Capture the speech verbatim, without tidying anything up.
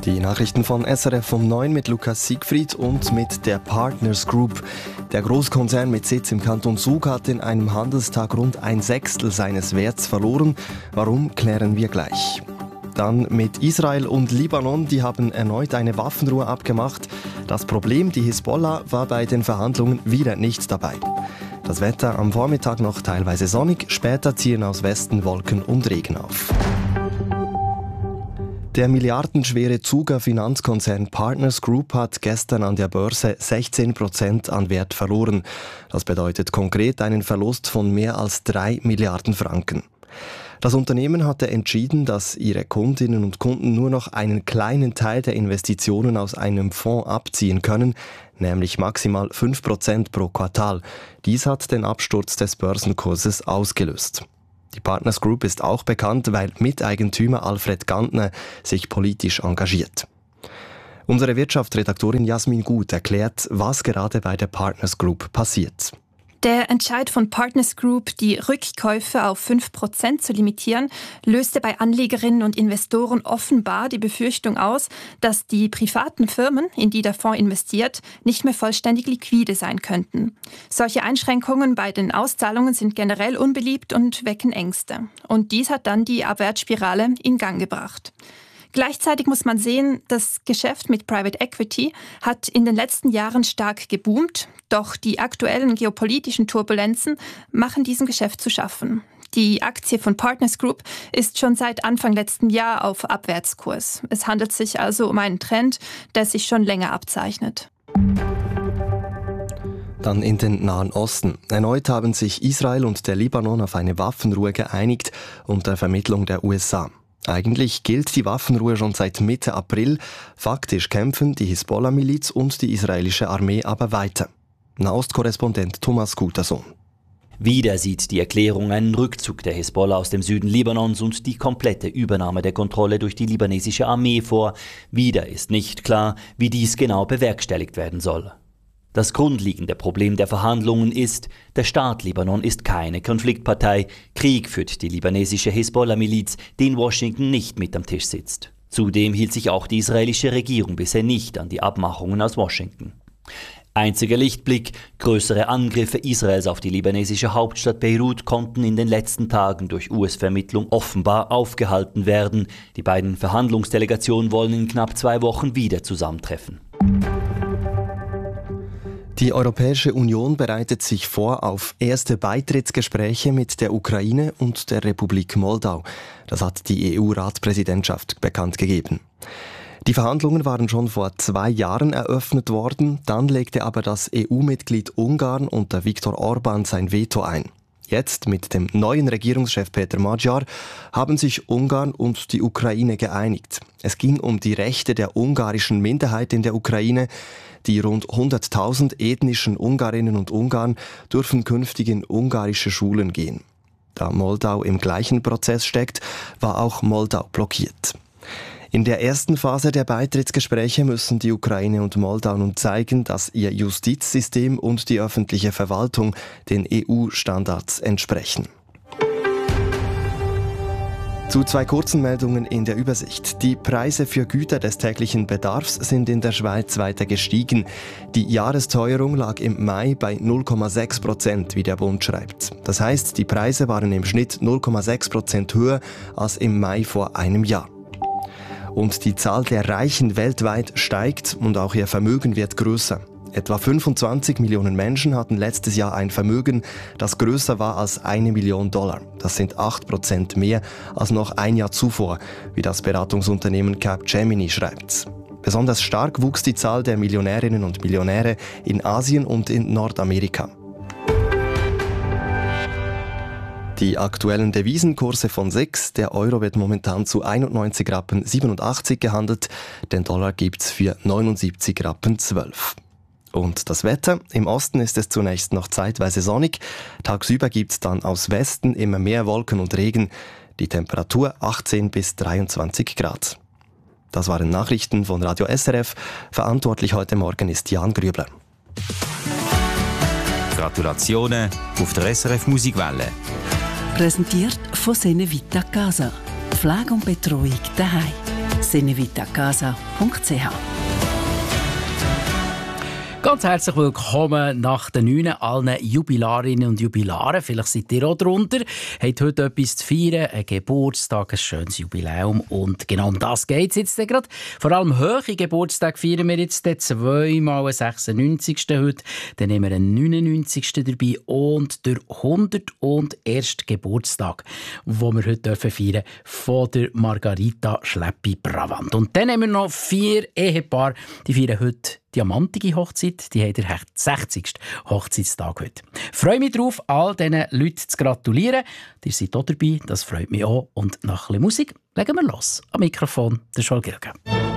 Die Nachrichten von S R F um neun mit Lukas Siegfried und mit der Partners Group. Der Großkonzern mit Sitz im Kanton Zug hat in einem Handelstag rund ein Sechstel seines Werts verloren. Warum, klären wir gleich. Dann mit Israel und Libanon, die haben erneut eine Waffenruhe abgemacht. Das Problem, die Hisbollah war bei den Verhandlungen wieder nicht dabei. Das Wetter am Vormittag noch teilweise sonnig, später ziehen aus Westen Wolken und Regen auf. Der milliardenschwere Zuger Finanzkonzern Partners Group hat gestern an der Börse sechzehn Prozent an Wert verloren. Das bedeutet konkret einen Verlust von mehr als drei Milliarden Franken. Das Unternehmen hatte entschieden, dass ihre Kundinnen und Kunden nur noch einen kleinen Teil der Investitionen aus einem Fonds abziehen können, nämlich maximal fünf Prozent pro Quartal. Dies hat den Absturz des Börsenkurses ausgelöst. Die Partners Group ist auch bekannt, weil Miteigentümer Alfred Gantner sich politisch engagiert. Unsere Wirtschaftsredaktorin Jasmin Gut erklärt, was gerade bei der Partners Group passiert. Der Entscheid von Partners Group, die Rückkäufe auf fünf Prozent zu limitieren, löste bei Anlegerinnen und Investoren offenbar die Befürchtung aus, dass die privaten Firmen, in die der Fonds investiert, nicht mehr vollständig liquide sein könnten. Solche Einschränkungen bei den Auszahlungen sind generell unbeliebt und wecken Ängste. Und dies hat dann die Abwärtsspirale in Gang gebracht. Gleichzeitig muss man sehen, das Geschäft mit Private Equity hat in den letzten Jahren stark geboomt, doch die aktuellen geopolitischen Turbulenzen machen diesem Geschäft zu schaffen. Die Aktie von Partners Group ist schon seit Anfang letzten Jahr auf Abwärtskurs. Es handelt sich also um einen Trend, der sich schon länger abzeichnet. Dann in den Nahen Osten. Erneut haben sich Israel und der Libanon auf eine Waffenruhe geeinigt unter Vermittlung der U S A. Eigentlich gilt die Waffenruhe schon seit Mitte April. Faktisch kämpfen die Hisbollah-Miliz und die israelische Armee aber weiter. Nahostkorrespondent Thomas Gutersohn. Wieder sieht die Erklärung einen Rückzug der Hisbollah aus dem Süden Libanons und die komplette Übernahme der Kontrolle durch die libanesische Armee vor. Wieder ist nicht klar, wie dies genau bewerkstelligt werden soll. Das grundlegende Problem der Verhandlungen ist, der Staat Libanon ist keine Konfliktpartei. Krieg führt die libanesische Hisbollah-Miliz, die in Washington nicht mit am Tisch sitzt. Zudem hielt sich auch die israelische Regierung bisher nicht an die Abmachungen aus Washington. Einziger Lichtblick: größere Angriffe Israels auf die libanesische Hauptstadt Beirut konnten in den letzten Tagen durch U S-Vermittlung offenbar aufgehalten werden. Die beiden Verhandlungsdelegationen wollen in knapp zwei Wochen wieder zusammentreffen. Die Europäische Union bereitet sich vor auf erste Beitrittsgespräche mit der Ukraine und der Republik Moldau. Das hat die E U-Ratspräsidentschaft bekannt gegeben. Die Verhandlungen waren schon vor zwei Jahren eröffnet worden, dann legte aber das E U-Mitglied Ungarn unter Viktor Orbán sein Veto ein. Jetzt, mit dem neuen Regierungschef Peter Magyar, haben sich Ungarn und die Ukraine geeinigt. Es ging um die Rechte der ungarischen Minderheit in der Ukraine. Die rund hunderttausend ethnischen Ungarinnen und Ungarn dürfen künftig in ungarische Schulen gehen. Da Moldau im gleichen Prozess steckt, war auch Moldau blockiert. In der ersten Phase der Beitrittsgespräche müssen die Ukraine und Moldau nun zeigen, dass ihr Justizsystem und die öffentliche Verwaltung den E U-Standards entsprechen. Zu zwei kurzen Meldungen in der Übersicht. Die Preise für Güter des täglichen Bedarfs sind in der Schweiz weiter gestiegen. Die Jahresteuerung lag im Mai bei null Komma sechs Prozent, wie der Bund schreibt. Das heißt, die Preise waren im Schnitt null Komma sechs Prozent höher als im Mai vor einem Jahr. Und die Zahl der Reichen weltweit steigt und auch ihr Vermögen wird größer. Etwa fünfundzwanzig Millionen Menschen hatten letztes Jahr ein Vermögen, das größer war als eine Million Dollar. Das sind acht Prozent mehr als noch ein Jahr zuvor, wie das Beratungsunternehmen Capgemini schreibt. Besonders stark wuchs die Zahl der Millionärinnen und Millionäre in Asien und in Nordamerika. Die aktuellen Devisenkurse von S I X. Der Euro wird momentan zu einundneunzig Rappen siebenundachtzig gehandelt, den Dollar gibt's für neunundsiebzig Rappen zwölf. Und das Wetter? Im Osten ist es zunächst noch zeitweise sonnig. Tagsüber gibt's dann aus Westen immer mehr Wolken und Regen. Die Temperatur achtzehn bis dreiundzwanzig Grad. Das waren Nachrichten von Radio S R F. Verantwortlich heute Morgen ist Jan Grübler. Gratulationen auf der S R F Musikwelle. Präsentiert von Sene Vita Casa. Pflege und Betreuung daheim. senevitacasa punkt c h. Ganz herzlich willkommen nach den neun allen Jubilarinnen und Jubilaren. Vielleicht seid ihr auch drunter. Habt heute etwas zu feiern, ein Geburtstag, ein schönes Jubiläum. Und genau um das geht es jetzt gerade. Vor allem hohe Geburtstag feiern wir jetzt zweimal den sechsundneunzigsten heute. Dann nehmen wir einen neunundneunzigsten dabei und der hunderterste Geburtstag, den wir heute feiern dürfen, von der Margarita Schleppi-Bravant. Und dann haben wir noch vier Ehepaare, die feiern heute diamantige Hochzeit, die haben den sechzigsten Hochzeitstag heute. Ich freue mich darauf, all diesen Leuten zu gratulieren. Ihr seid auch dabei, das freut mich auch. Und nach ein bisschen Musik legen wir los. Am Mikrofon der Joel Gilgen.